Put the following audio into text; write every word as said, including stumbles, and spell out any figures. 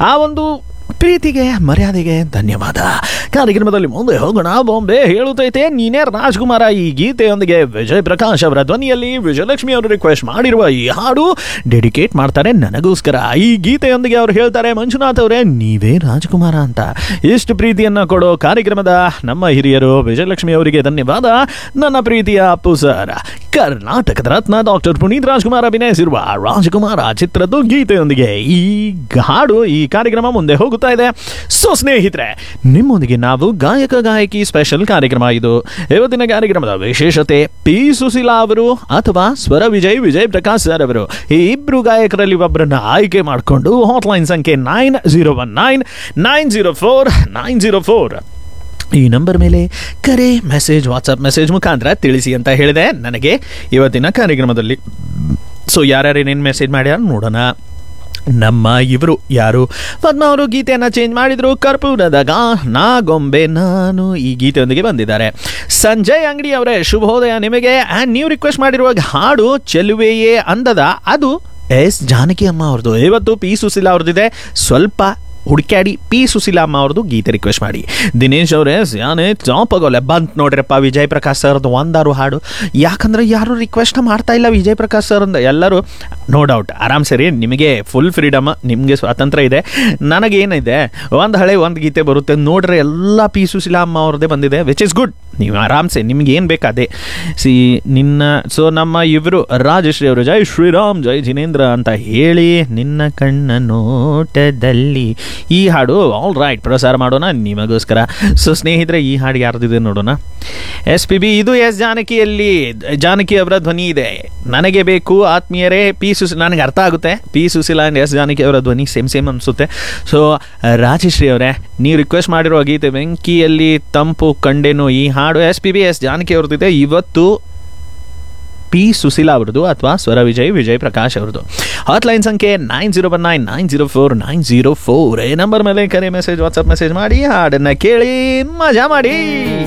ಆ ಒಂದು ಪ್ರೀತಿಗೆ ಮರ್ಯಾದೆಗೆ ಧನ್ಯವಾದ. ಕಾರ್ಯಕ್ರಮದಲ್ಲಿ ಮುಂದೆ ಹೋಗೋಣ. ಬಾಂಬೆ ಹೇಳುತ್ತೈತೆ ನೀನೇ ರಾಜ್ಕುಮಾರ ಈ ಗೀತೆಯೊಂದಿಗೆ ವಿಜಯ್ ಪ್ರಕಾಶ್ ಅವರ ಧ್ವನಿಯಲ್ಲಿ ವಿಜಯಲಕ್ಷ್ಮಿ ಅವರು ರಿಕ್ವೆಸ್ಟ್ ಮಾಡಿರುವ ಈ ಹಾಡು ಡೆಡಿಕೇಟ್ ಮಾಡ್ತಾರೆ ನನಗೋಸ್ಕರ. ಈ ಗೀತೆಯೊಂದಿಗೆ ಅವ್ರು ಹೇಳ್ತಾರೆ, ಮಂಜುನಾಥ್ ಅವರೇ ನೀವೇ ರಾಜ್ಕುಮಾರ ಅಂತ. ಇಷ್ಟು ಪ್ರೀತಿಯನ್ನ ಕೊಡೋ ಕಾರ್ಯಕ್ರಮದ ನಮ್ಮ ಹಿರಿಯರು ವಿಜಯಲಕ್ಷ್ಮಿ ಅವರಿಗೆ ಧನ್ಯವಾದ. ನನ್ನ ಪ್ರೀತಿಯ ಅಪ್ಪು ಸರ್, ಕರ್ನಾಟಕದ ರತ್ನ ಡಾಕ್ಟರ್ ಪುನೀತ್ ರಾಜ್ಕುಮಾರ್ ಅಭಿನಯಿಸಿರುವ ರಾಜಕುಮಾರ ಚಿತ್ರದ ಗೀತೆಯೊಂದಿಗೆ ಈ ಹಾಡು ಈ ಕಾರ್ಯಕ್ರಮ ಮುಂದೆ ಹೋಗುತ್ತಾ ಇದೆ. ಸೊ ಸ್ನೇಹಿತರೆ, ನಿಮ್ಮೊಂದಿಗೆ ನಾವು ಗಾಯಕ ಗಾಯಕಿ ಸ್ಪೆಷಲ್ ಕಾರ್ಯಕ್ರಮ ಇದು. ಇವತ್ತಿನ ಕಾರ್ಯಕ್ರಮದ ವಿಶೇಷತೆ ಪಿ ಸುಶೀಲಾ ಅವರು ಅಥವಾ ಸ್ವರ ವಿಜಯ್ ವಿಜಯ್ ಪ್ರಕಾಶ್ ಸರ್ ಅವರು ಈ ಇಬ್ರು ಗಾಯಕರಲ್ಲಿ ಒಬ್ಬರನ್ನ ಆಯ್ಕೆ ಮಾಡಿಕೊಂಡು ಹಾಟ್ಲೈನ್ ಸಂಖ್ಯೆ nine zero one nine nine zero four nine zero four ಈ ನಂಬರ್ ಮೇಲೆ ಕರೆ, ಮೆಸೇಜ್, ವಾಟ್ಸಪ್ ಮೆಸೇಜ್ ಮುಖಾಂತರ ತಿಳಿಸಿ ಅಂತ ಹೇಳಿದೆ ನನಗೆ ಇವತ್ತಿನ ಕಾರ್ಯಕ್ರಮದಲ್ಲಿ. ಸೊ ಯಾರ್ಯಾರು ಏನೇನು ಮೆಸೇಜ್ ಮಾಡ್ಯಾರ ನೋಡೋಣ. ನಮ್ಮ ಇವರು ಯಾರು ಪದ್ಮ ಅವರು ಗೀತೆಯನ್ನು ಚೇಂಜ್ ಮಾಡಿದರು. ಕರ್ಪೂರದಾಗ ನಾ ಗೊಂಬೆ ನಾನು ಈ ಗೀತೆಯೊಂದಿಗೆ ಬಂದಿದ್ದಾರೆ. ಸಂಜಯ್ ಅಂಗಡಿ ಅವರೇ ಶುಭೋದಯ ನಿಮಗೆ. ಆ್ಯಂಡ್ ನೀವು ರಿಕ್ವೆಸ್ಟ್ ಮಾಡಿರುವ ಹಾಡು ಚೆಲುವೆಯೇ ಅಂದದ, ಅದು ಎಸ್ ಜಾನಕಿ ಅಮ್ಮ ಅವ್ರದ್ದು. ಇವತ್ತು ಪಿ ಸುಶೀಲಾ ಅವ್ರದ್ದಿದೆ, ಸ್ವಲ್ಪ ಹುಡುಕ್ಯಾಡಿ ಪಿ ಸುಶೀಲಾ ಅಮ್ಮ ಅವ್ರದ್ದು ಗೀತೆ ರಿಕ್ವೆಸ್ಟ್ ಮಾಡಿ. ದಿನೇಶ್ ಅವರೇ ಯಾನೇ ಚಾಪಗೋಲೆ ಬಂತು ನೋಡ್ರಪ್ಪ ವಿಜಯ್ ಪ್ರಕಾಶ್ ಸರ್ದು ಒಂದಾರು ಹಾಡು. ಯಾಕಂದ್ರೆ ಯಾರು ರಿಕ್ವೆಸ್ಟ್ ಮಾಡ್ತಾ ಇಲ್ಲ ವಿಜಯ್ ಪ್ರಕಾಶ್ ಸರ್ ಅಂದ. ಎಲ್ಲರೂ ನೋ ಡೌಟ್ ಆರಾಮ್ ಸರಿ, ನಿಮಗೆ ಫುಲ್ ಫ್ರೀಡಮ್, ನಿಮಗೆ ಸ್ವಾತಂತ್ರ್ಯ ಇದೆ. ನನಗೇನಿದೆ ಒಂದು ಹಳೆ ಒಂದು ಗೀತೆ ಬರುತ್ತೆ ನೋಡ್ರೆ, ಎಲ್ಲ ಪಿ ಸುಶೀಲಾ ಅಮ್ಮ ಅವ್ರದ್ದೇ ಬಂದಿದೆ, ವಿಚ್ ಇಸ್ ಗುಡ್. ನೀವು ಆರಾಮ್ಸೆ ನಿಮ್ಗೆ ಏನು ಬೇಕಾದೆ ಸಿ ನಿನ್ನ. ಸೊ ನಮ್ಮ ಇವರು ರಾಜಶ್ರೀ ಅವರು ಜೈ ಶ್ರೀರಾಮ್ ಜೈ ಜಿನೇಂದ್ರ ಅಂತ ಹೇಳಿ ನಿನ್ನ ಕಣ್ಣ ನೋಟದಲ್ಲಿ ಈ ಹಾಡು ಆಲ್ ರೈಟ್ ಪ್ರಸಾರ ಮಾಡೋಣ ನಿಮಗೋಸ್ಕರ. ಸೊ ಸ್ನೇಹಿತರೆ, ಈ ಹಾಡು ಯಾರ್ದಿದೆ ನೋಡೋಣ. ಎಸ್ ಪಿ ಬಿ ಇದು ಎಸ್ ಜಾನಕಿಯಲ್ಲಿ ಜಾನಕಿ ಅವರ ಧ್ವನಿ ಇದೆ. ನನಗೆ ಬೇಕು ಆತ್ಮೀಯರೇ ಪಿ ಸುಶೀಲ, ನನಗೆ ಅರ್ಥ ಆಗುತ್ತೆ P Sushila and S Janaki ಅವರ ಧ್ವನಿ ಸೇಮ್ ಸೇಮ್ ಅನಿಸುತ್ತೆ. ಸೊ ರಾಜಶ್ರೀ ಅವರೇ ನೀವು ರಿಕ್ವೆಸ್ಟ್ ಮಾಡಿರುವ ಗೀತೆ ಬೆಂಕಿಯಲ್ಲಿ ತಂಪು ಕಂಡೆನು ಈ ಹಾಡು S P B S Janaki ಅವ್ರದ್ದಿದೆ. ಇವತ್ತು ಪಿ ಸುಶೀಲಾ ಅವ್ರದ್ದು ಅಥವಾ ಸ್ವರ ವಿಜಯ್ ವಿಜಯ್ ಪ್ರಕಾಶ್ ಅವ್ರದ್ದು. ಹಾಟ್ಲೈನ್ ಸಂಖ್ಯೆ nine zero one nine nine zero four nine zero four ಈ ನಂಬರ್ ಮೇಲೆ ಕರೆ, ಮೆಸೇಜ್, ವಾಟ್ಸಪ್ ಮೆಸೇಜ್ ಮಾಡಿ ಹಾಡನ್ನು ಕೇಳಿ ಮಜಾ ಮಾಡಿ.